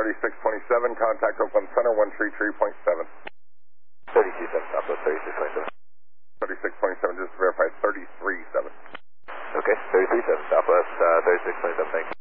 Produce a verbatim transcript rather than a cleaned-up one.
thirty-six twenty-seven, contact Oakland Center, one three three point seven. thirty-two seven, Southwest thirty-six twenty-seven. thirty-six twenty-seven, just to verify, thirty-three seven. Okay, thirty-three seven, Southwest uh, thirty-six twenty-seven, thanks.